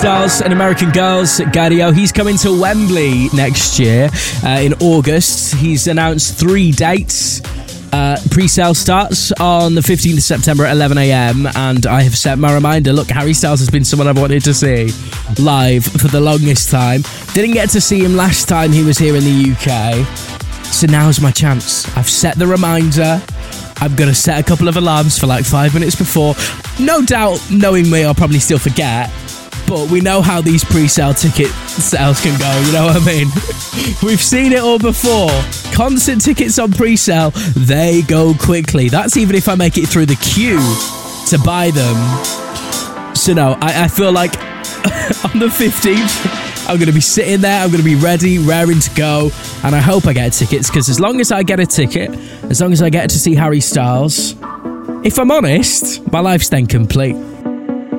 Styles and American Girls, Gadio. He's coming to Wembley next year in August. He's announced 3 dates. Pre-sale starts on the 15th of September at 11 a.m. and I have set my reminder. Look, Harry Styles has been someone I've wanted to see live for the longest time. Didn't get to see him last time he was here in the UK. So now's my chance. I've set the reminder. I'm going to set a couple of alarms for like 5 minutes before. No doubt, knowing me, I'll probably still forget. But we know how these pre-sale ticket sales can go, you know what I mean? We've seen it all before. Concert tickets on pre-sale, they go quickly. That's even if I make it through the queue to buy them. So no, I feel like on the 15th, I'm going to be sitting there, I'm going to be ready, raring to go, and I hope I get tickets, because as long as I get a ticket, as long as I get to see Harry Styles, if I'm honest, my life's then complete.